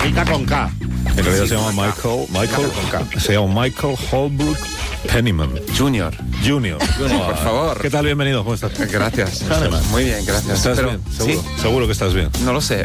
Mica con K. En realidad se llama Michael Holbrook Penniman Junior. Por favor. ¿Qué tal? Bienvenido. ¿Cómo estás? Gracias. Muy bien, gracias. ¿Estás bien? ¿Seguro? ¿Sí? Seguro que estás bien. No lo sé.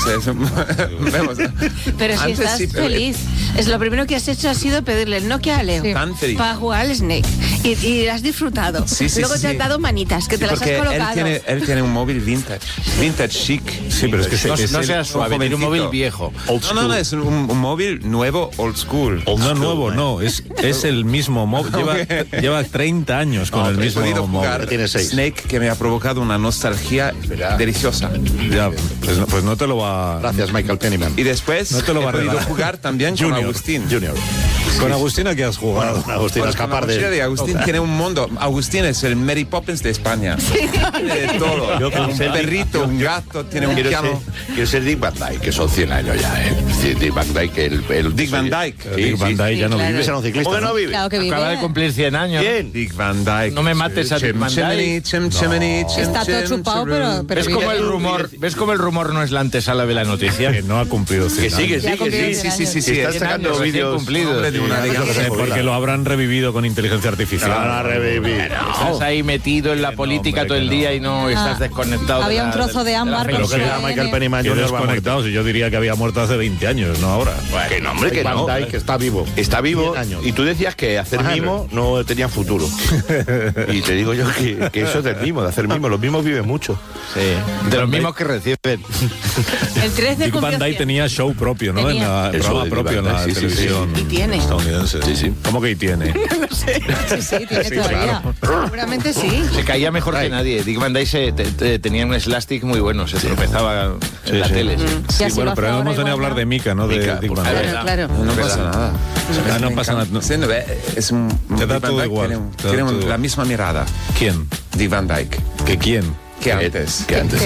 Vemos. Pero si Antes estás sí, pero- feliz. Es lo primero que has hecho ha sido pedirle el Nokia a Leo. Tan feliz. Para jugar al Snake. Y has disfrutado. Sí, sí, Luego sí, te sí. han dado manitas, que te las has Porque colocado. él tiene un móvil vintage chic. Sí, pero es que No es seas suave, tiene un jovencito. móvil viejo. No, es un móvil nuevo, old school. no nuevo, no. Es el mismo móvil. Lleva 30 años con el He mismo podido móvil. jugar Tiene 6. Snake, que me ha provocado una nostalgia deliciosa. Ya, pues no te lo va... Gracias, Michael Penniman. Y después No te lo va he a podido regalar. jugar también con Junior. Agustín. Junior. ¿Con Agustina qué has jugado? Agustín, Con escapar la mochila de... de Agustín tiene un mundo. Agustín es el Mary Poppins de España. Tiene de todo. Yo quiero un ser perrito, un gato, tiene un piano. Quiero ser Dick Van Dyke, que son 100 años ya, ¿eh? Sí, Dick Van Dyke, el Dick Van Dyke. Dick Van Dyke ya no claro. vive. Ese era un ciclista. ¿Cómo que no vive? Claro que vive. Acaba de cumplir 100 años. ¿Quién? Dick Van Dyke. No me mates a Dick Van Dyke. Está todo chupado, pero ¿Ves cómo el rumor no es la antesala de la noticia? Que no ha cumplido 100 Que sí, que años. sí, Ya que cumplió sí. 100 Sí, sí, sí. Que está sí. sacando Recién vídeos. cumplidos. Hombre de una elegancia. Porque lo habrán revivido con inteligencia artificial. Ahora revivir. Estás ahí metido en la política hombre, todo el que día y no estás desconectado. Había un trozo de ámbar Pero con que su era ADN. Michael Penniman Que Jr. va desconectado. Si yo diría que había muerto hace 20 años, no ahora. Que no, hombre, que Van no. Dyke está vivo. Está vivo 100 años. y tú decías que hacer Ajá, mimo no tenía futuro. Y te digo yo que eso es del mimo, de hacer mimo. Los mimos viven mucho. De los mismos que reciben. El 13 Dick Van cumplió Dyke 100. tenía show propio, ¿no? Tenía. El El show programa de propio en Dick la Van Dyke, sí, sí, televisión sí. Y tiene. estadounidense. Sí, sí. ¿Cómo que y tiene? Sí, tiene todavía. Seguramente sí. Se caía mejor que nadie. Dick Van Dyke tenía un slastic muy bueno, se tropezaba en la tele. Sí, así bueno, lo pero hace hemos ahora venido a igual, hablar ¿no? de Mika, ¿no? De Mika, Dick por Van favor. Dyke. Claro, claro. No pasa nada. No pasa nada. Sí, no, es un... Te da Dick Van todo Dyke igual. Tiene, Te da tiene todo igual. la misma mirada. ¿Quién? Dick Van Dyke. ¿Que quién? Que antes. Que antes.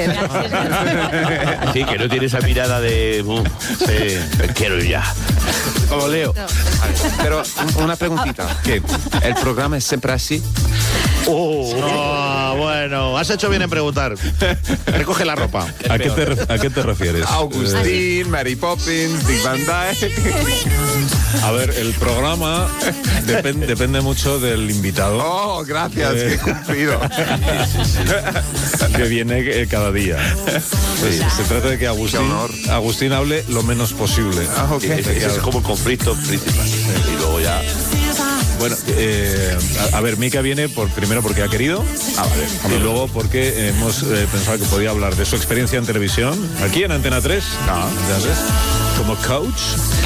Que- Sí, que no tiene esa mirada de... sí, quiero ir ya. Como Leo. Pero una preguntita. ¿Qué? ¿El programa es siempre así? Oh, bueno, has hecho bien en preguntar. Recoge la ropa. ¿A qué te refieres? Agustín, Mary Poppins, Dick Van Dyke. A ver, el programa depende mucho del invitado Oh, gracias, qué cumplido. que viene cada día. Entonces, se trata de que Agustín hable lo menos posible. Ah, ok. Ese es como el conflicto principal. Y luego ya... Bueno, a ver, Mika viene primero porque ha querido y luego porque hemos pensado que podía hablar de su experiencia en televisión, aquí en Antena 3, como coach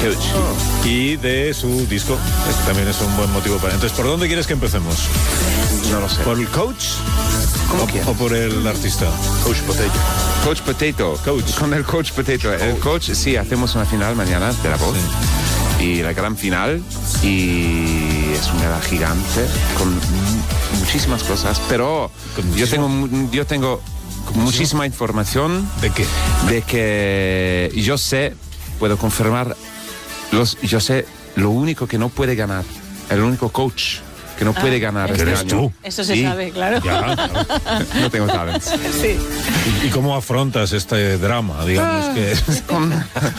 y de su disco. También es un buen motivo para... Entonces, ¿por dónde quieres que empecemos? No lo sé. ¿Por el coach? ¿O por el artista? Coach Potato. Coach Potato. Con el Coach Potato. El coach, sí, hacemos una final mañana de La Voz. Y la gran final. Y es una gala gigante con muchísimas cosas. Pero yo tengo muchísima información. ¿De qué? De que yo sé, puedo confirmar, yo sé lo único que no puede ganar. El único coach que no puede ganar este eres año. tú. Eso se Sí. sabe, claro. Ya, claro. No tengo talent. Sí. ¿Y cómo afrontas este drama? Digamos que... con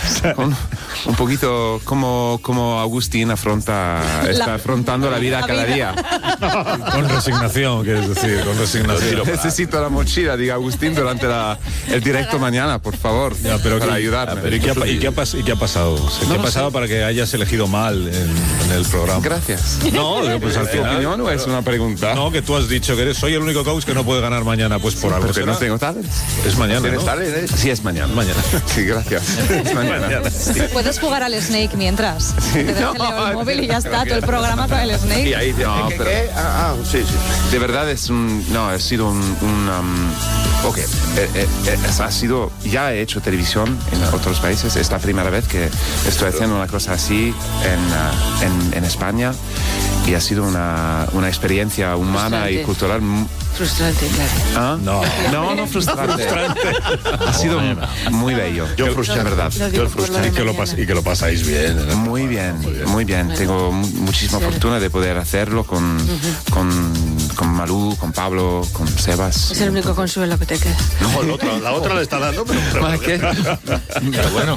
un poquito como Agustín está afrontando la vida cada día. Con resignación, quieres decir, con resignación. Necesito la mochila, diga Agustín, durante el directo mañana, por favor, Ya, pero para ¿qué- ayudarme. pero ¿y qué ha pasado? O sea, ¿qué ha pasado para que hayas elegido mal en el programa? Gracias. No, pues al ¿Es tu final... opinión o es una pregunta? No, que tú has dicho que soy el único coach que no puede ganar mañana, pues por algo porque será. no tengo talent. Es mañana, ¿Tienes ¿no? talent, eh? Sí, es mañana. Mañana. Sí, gracias. Es mañana. Puedes jugar al Snake mientras. Te das que leo el móvil y ya está, todo el programa con el Y Snake. ahí te... No, pero- ¿Qué? Sí, sí. De verdad ha sido ok, ha sido, ya he hecho televisión en otros países, es la primera vez que estoy haciendo una cosa así en España y ha sido una experiencia humana y Frustrante. cultural. Frustrante, claro. ¿Ah? No, frustrante. Ha sido muy bello. Yo frustrante. De verdad. Lo digo por lo de mañana. Y que lo pasáis bien. ¿no? Muy bien, muy bien. Tengo muchísima fortuna de poder hacerlo con Malú, con Pablo, con Sebas. Es el único consuelo que te queda. No, la otra le está dando, pero ¿Para qué? Pero bueno.